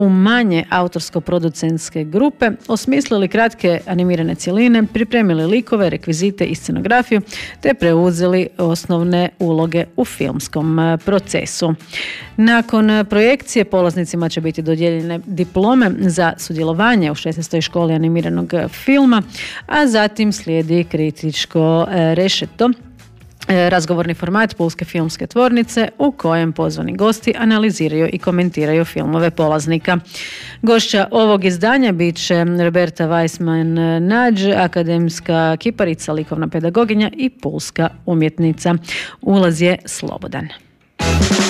u manje autorsko-producentske grupe, osmislili kratke animirane cjeline, pripremili likove, rekvizite i scenografiju, te preuzeli osnovne uloge u filmskom procesu. Nakon projekcije polaznicima će biti dodijeljene diplome za sudjelovanje u 16. školi animiranog filma, a zatim slijedi kritičko rešeto, razgovorni format Pulske filmske tvornice u kojem pozvani gosti analiziraju i komentiraju filmove polaznika. Gošća ovog izdanja bit će Roberta Weissman-Nađ, akademska kiparica, likovna pedagoginja i pulska umjetnica. Ulaz je slobodan.